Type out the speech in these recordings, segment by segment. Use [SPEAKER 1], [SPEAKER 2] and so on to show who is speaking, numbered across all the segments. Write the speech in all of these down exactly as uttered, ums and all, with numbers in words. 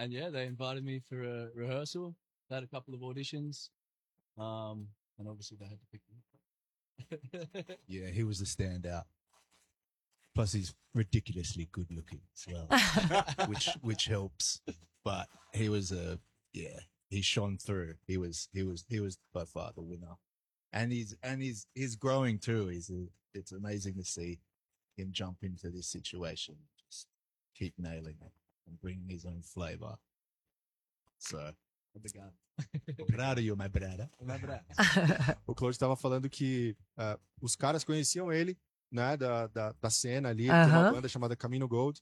[SPEAKER 1] and yeah, they invited me for a rehearsal. They had a couple of auditions, um, and obviously they had to pick me.
[SPEAKER 2] Yeah, he was the standout. Plus, he's ridiculously good looking as well, which which helps. But he was a yeah, he shone through. He was he was he was by far the winner, and he's and he's he's growing too. He's a, it's amazing to see him jump into this situation, just keep nailing it and bringing his own flavor. So,
[SPEAKER 1] Obrigado.
[SPEAKER 2] obrigado, you, my brother.
[SPEAKER 3] O Claude estava falando que uh, os caras conheciam ele, né, da, da, da cena ali,
[SPEAKER 4] Aham.
[SPEAKER 3] tem uma banda chamada Camino Gold,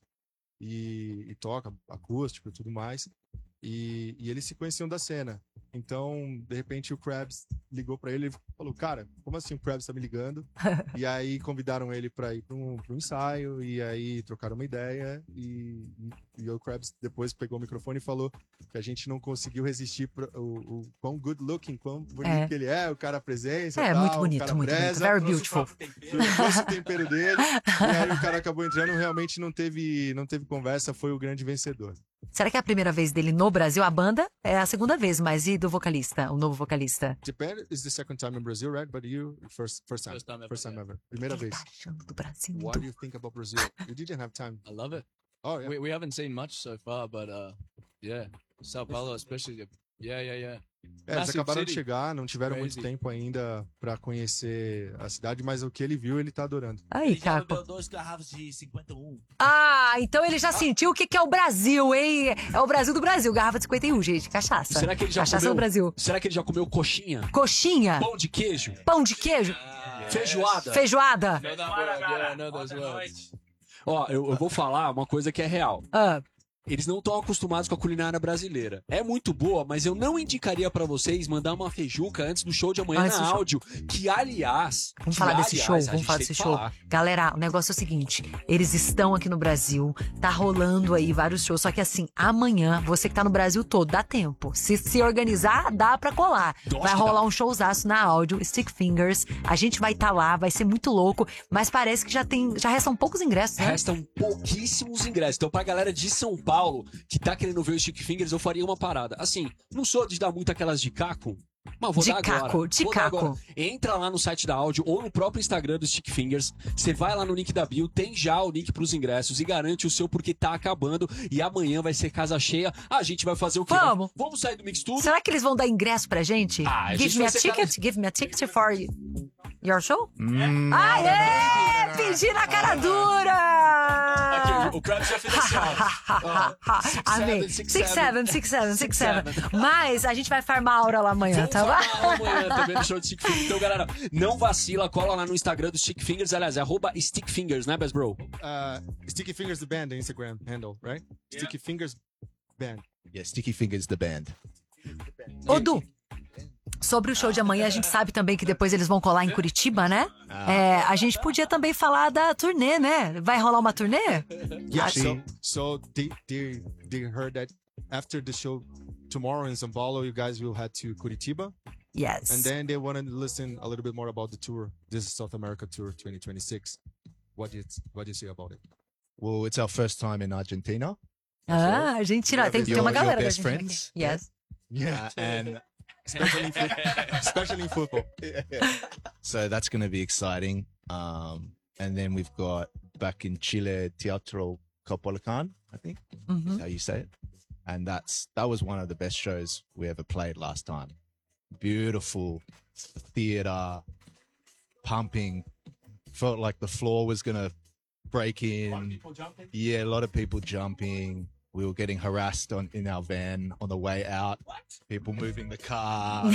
[SPEAKER 3] e, e toca acústico e tudo mais, e, e eles se conheciam da cena. Então, de repente, o Krabs ligou pra ele e falou, cara, como assim o Krabs tá me ligando? E aí convidaram ele pra ir pra um, pra um ensaio, e aí trocaram uma ideia, e, e, e o Krabs depois pegou o microfone e falou que a gente não conseguiu resistir pro, o, o quão good looking, quão bonito
[SPEAKER 4] É.
[SPEAKER 3] que ele é, o cara presença
[SPEAKER 4] É,
[SPEAKER 3] tal,
[SPEAKER 4] muito
[SPEAKER 3] o
[SPEAKER 4] bonito,
[SPEAKER 3] cara
[SPEAKER 4] muito bonito.
[SPEAKER 3] preza,
[SPEAKER 4] Very
[SPEAKER 3] trouxe o
[SPEAKER 4] beautiful.
[SPEAKER 3] próprio- trouxe o tempero dele, e aí o cara acabou entrando, realmente não teve, não teve conversa, foi o grande vencedor.
[SPEAKER 4] Será que é a primeira vez dele no Brasil? A banda é a segunda vez, mas e do vocalista, o novo vocalista?
[SPEAKER 3] Japan is the second time in Brazil, right? But you, first, first time,
[SPEAKER 1] First time ever,
[SPEAKER 3] first time
[SPEAKER 1] yeah.
[SPEAKER 3] ever. Primeira
[SPEAKER 4] O que ele
[SPEAKER 3] vez.
[SPEAKER 4] tá achando do Brasil?
[SPEAKER 3] What do you think about Brazil? You didn't have time.
[SPEAKER 1] I love it.
[SPEAKER 3] Oh, yeah.
[SPEAKER 1] We we haven't seen much so far, but uh, yeah, Sao Paulo especially. Yeah, yeah, yeah.
[SPEAKER 3] É, eles
[SPEAKER 1] Massive
[SPEAKER 3] acabaram de
[SPEAKER 1] city.
[SPEAKER 3] chegar, não tiveram muito
[SPEAKER 1] Crazy.
[SPEAKER 3] tempo ainda pra conhecer a cidade, mas o que ele viu, ele tá adorando.
[SPEAKER 4] Aí,
[SPEAKER 5] Ele já
[SPEAKER 4] Caco.
[SPEAKER 5] bebeu dois garrafas de cinquenta e um.
[SPEAKER 4] Ah, então ele já sentiu o que que é o Brasil, hein? É o Brasil do Brasil, garrafa de cinquenta e um, gente, cachaça.
[SPEAKER 6] Será que ele já
[SPEAKER 4] Cachaça
[SPEAKER 6] comeu?
[SPEAKER 4] do Brasil.
[SPEAKER 6] Será que ele já comeu coxinha?
[SPEAKER 4] Coxinha,
[SPEAKER 6] Pão de queijo?
[SPEAKER 4] pão de queijo,
[SPEAKER 6] Feijoada?
[SPEAKER 4] feijoada.
[SPEAKER 1] Know that word? Yeah, I know those words.
[SPEAKER 6] Ó, eu, eu vou falar uma coisa que é real.
[SPEAKER 4] Ah,
[SPEAKER 6] Eles não estão acostumados com a culinária brasileira. É muito boa, mas eu não indicaria pra vocês mandar uma feijuca antes do show de amanhã
[SPEAKER 4] Antes
[SPEAKER 6] na
[SPEAKER 4] do show.
[SPEAKER 6] áudio. Que, aliás...
[SPEAKER 4] Vamos
[SPEAKER 6] que,
[SPEAKER 4] falar desse
[SPEAKER 6] aliás,
[SPEAKER 4] show,
[SPEAKER 6] a
[SPEAKER 4] vamos
[SPEAKER 6] gente
[SPEAKER 4] falar
[SPEAKER 6] tem
[SPEAKER 4] desse
[SPEAKER 6] que
[SPEAKER 4] show.
[SPEAKER 6] falar.
[SPEAKER 4] Galera, o negócio é o seguinte, eles estão aqui no Brasil, tá rolando aí vários shows, só que assim, amanhã, você que tá no Brasil todo, dá tempo. Se se organizar, dá pra colar.
[SPEAKER 6] Nossa,
[SPEAKER 4] Vai
[SPEAKER 6] que
[SPEAKER 4] rolar
[SPEAKER 6] dá.
[SPEAKER 4] um showzaço na áudio, Stick Fingers, a gente vai estar tá lá, vai ser muito louco, mas parece que já tem, já restam poucos ingressos, né?
[SPEAKER 6] Restam pouquíssimos ingressos. Então, pra galera de São Paulo que tá querendo ver o Stick Fingers, eu faria uma parada. Assim, não sou de dar muito aquelas de caco, mas vou
[SPEAKER 4] De
[SPEAKER 6] dar
[SPEAKER 4] caco,
[SPEAKER 6] agora.
[SPEAKER 4] de
[SPEAKER 6] Vou dar
[SPEAKER 4] caco.
[SPEAKER 6] agora. Entra lá no site da áudio ou no próprio Instagram do Stick Fingers. Você vai lá no link da bio, tem já o link pros ingressos e garante o seu porque tá acabando. E amanhã vai ser casa cheia. A gente vai fazer o quê?
[SPEAKER 4] Vamos.
[SPEAKER 6] Vamos sair do Mix Tudo?
[SPEAKER 4] Será que eles vão dar ingresso pra gente?
[SPEAKER 6] Ah, a
[SPEAKER 4] Give
[SPEAKER 6] gente
[SPEAKER 4] me
[SPEAKER 6] vai
[SPEAKER 4] a
[SPEAKER 6] ser
[SPEAKER 4] ticket,
[SPEAKER 6] cada-
[SPEAKER 4] give me a ticket for your show?
[SPEAKER 2] Mm,
[SPEAKER 4] Aê! Pedi na cara dura!
[SPEAKER 6] Aqui, o Krabs já fez assim, ó.
[SPEAKER 4] Amém.
[SPEAKER 6] six,
[SPEAKER 4] six seven, six seven, six seven. Mas a gente vai farmar a aura lá amanhã,
[SPEAKER 6] Vamos
[SPEAKER 4] tá bom?
[SPEAKER 6] falar amanhã também no show do Stick Fingers. Então, galera, não vacila, cola lá no Instagram do Stick Fingers. Aliás, é arroba Stick Fingers, né, Best Bro?
[SPEAKER 3] Uh, Sticky Fingers the band, the Instagram handle, right? Sticky Fingers band.
[SPEAKER 2] yeah, Sticky Fingers, the band.
[SPEAKER 4] Ô, Du, sobre o show de amanhã, a gente sabe também que depois eles vão colar em Curitiba, né? É, a gente podia também falar da turnê, né? Vai rolar uma turnê?
[SPEAKER 3] Yeah,
[SPEAKER 2] Sim.
[SPEAKER 3] so, so they, they, they heard that after the show tomorrow in São Paulo, you guys will head to Curitiba.
[SPEAKER 4] Yes.
[SPEAKER 3] And then they want to listen a little bit more about the tour. This is South America Tour twenty twenty-six. What do you, what do you say about it?
[SPEAKER 2] Well, it's our first time in Argentina.
[SPEAKER 4] Ah, Argentina. Tem, tem
[SPEAKER 2] Your-
[SPEAKER 4] uma
[SPEAKER 2] your
[SPEAKER 4] galera da
[SPEAKER 2] best
[SPEAKER 4] Argentina
[SPEAKER 2] friends?
[SPEAKER 4] aqui. Yes.
[SPEAKER 3] Yeah, and especially in, fo- especially in football.
[SPEAKER 2] So that's going to be exciting. Um, and then we've got back in Chile, Teatro Copolacan, I think
[SPEAKER 4] Mhm.
[SPEAKER 2] is how you say it. And that's that was one of the best shows we ever played last time. Beautiful theater, pumping. Felt like the floor was going to break in. Yeah, a lot of people jumping. We were getting harassed on in our van on the way out. People moving the car.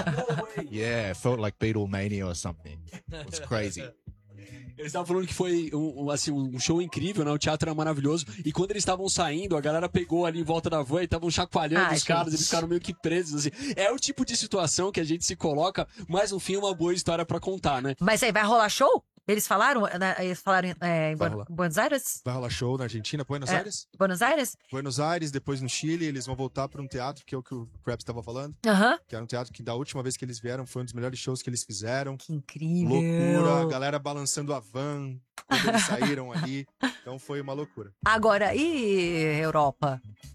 [SPEAKER 2] Yeah, it felt like Beatlemania or something. It was crazy.
[SPEAKER 6] Eles estavam falando que foi um, um, assim, um show incrível, né? O teatro era maravilhoso. E quando eles estavam saindo, a galera pegou ali em volta da van e estavam chacoalhando
[SPEAKER 4] Ah,
[SPEAKER 6] os caras,
[SPEAKER 4] gente.
[SPEAKER 6] eles ficaram meio que presos, assim. É o tipo de situação que a gente se coloca, mas no fim é uma boa história pra contar, né?
[SPEAKER 4] Mas aí, vai rolar show? Eles falaram? né, Eles falaram é, em
[SPEAKER 3] Vai
[SPEAKER 4] Buenos-
[SPEAKER 3] rolar.
[SPEAKER 4] Buenos Aires?
[SPEAKER 3] Vai rolar show na Argentina, Buenos
[SPEAKER 4] É.
[SPEAKER 3] Aires?
[SPEAKER 4] Buenos Aires?
[SPEAKER 3] Buenos Aires, depois no Chile, eles vão voltar para um teatro, que é o que o Krabs estava falando,
[SPEAKER 4] Aham.
[SPEAKER 3] que era um teatro que da última vez que eles vieram foi um dos melhores shows que eles fizeram.
[SPEAKER 4] Que incrível.
[SPEAKER 3] Loucura, a galera balançando a van quando eles saíram ali. Então foi uma loucura.
[SPEAKER 4] Agora, e Europa?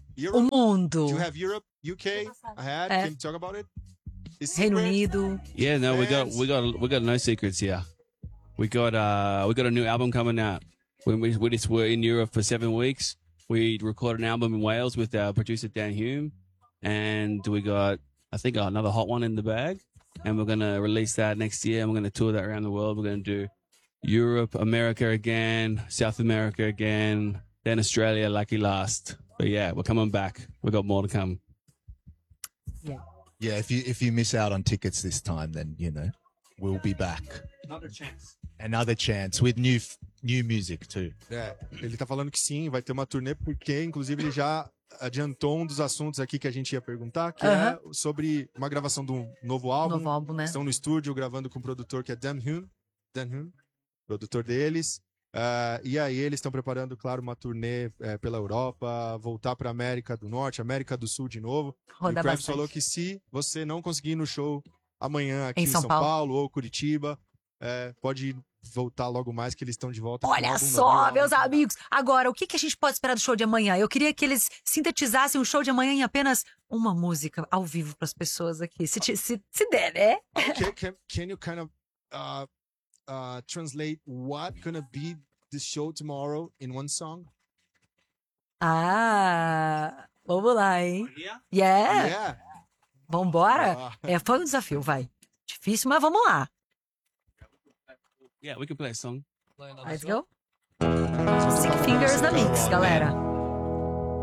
[SPEAKER 4] O
[SPEAKER 3] Europe?
[SPEAKER 4] mundo.
[SPEAKER 3] Do you have Europe, U K ahead?
[SPEAKER 4] É.
[SPEAKER 3] Can you talk about it? Is
[SPEAKER 4] Reino
[SPEAKER 3] secret?
[SPEAKER 4] Unido.
[SPEAKER 7] Yeah, no, we got
[SPEAKER 3] Fans.
[SPEAKER 7] we got we got no secrets here. We got uh we got a new album coming out. When we we just were in Europe for seven weeks, we recorded an album in Wales with our producer Dan Hume, and we got I think another hot one in the bag, and we're gonna release that next year, and we're gonna tour that around the world. We're gonna do Europe, America again, South America again, then Australia, lucky last. But yeah, we're coming back. We got more to come.
[SPEAKER 2] Yeah, if you if you miss out on tickets this time, then you know we'll be back.
[SPEAKER 5] Another chance.
[SPEAKER 2] Another chance with new f- new music too.
[SPEAKER 3] É, ele tá falando que sim, vai ter uma turnê, porque inclusive ele já adiantou um dos assuntos aqui que a gente ia perguntar, que
[SPEAKER 4] Aham.
[SPEAKER 3] é sobre uma gravação de um novo álbum.
[SPEAKER 4] Novo álbum, né?
[SPEAKER 3] Estão no estúdio gravando com o produtor que é Dan Hume, Dan Hume, produtor deles. Ah, e aí eles estão preparando, claro, uma turnê eh, pela Europa, voltar para América do Norte, América do Sul de novo. E o
[SPEAKER 4] Rodar
[SPEAKER 3] Krabs
[SPEAKER 4] bastante.
[SPEAKER 3] falou que se você não conseguir ir no show amanhã aqui
[SPEAKER 4] Em
[SPEAKER 3] em
[SPEAKER 4] São
[SPEAKER 3] São,
[SPEAKER 4] Paulo.
[SPEAKER 3] Paulo. ou Curitiba, eh, pode voltar logo mais que eles estão de volta. com um
[SPEAKER 4] Olha
[SPEAKER 3] álbum
[SPEAKER 4] só,
[SPEAKER 3] novo.
[SPEAKER 4] meus amigos. Agora, o que, que a gente pode esperar do show de amanhã? Eu queria que eles sintetizassem o show de amanhã em apenas uma música ao vivo para as pessoas aqui. Se, te- se, se der, né?
[SPEAKER 3] Okay, can, can you kind of uh, uh, translate what gonna be the show tomorrow in one song?
[SPEAKER 4] Ah, vamos lá, hein?
[SPEAKER 5] Yeah.
[SPEAKER 4] Yeah.
[SPEAKER 3] Yeah.
[SPEAKER 4] Vambora?
[SPEAKER 3] Ah.
[SPEAKER 4] É, foi um desafio, vai. Difícil, mas vamos lá.
[SPEAKER 7] Yeah, we can play a song.
[SPEAKER 1] Play another
[SPEAKER 4] Let's
[SPEAKER 1] song.
[SPEAKER 4] go. Stick Fingers na Mix, galera.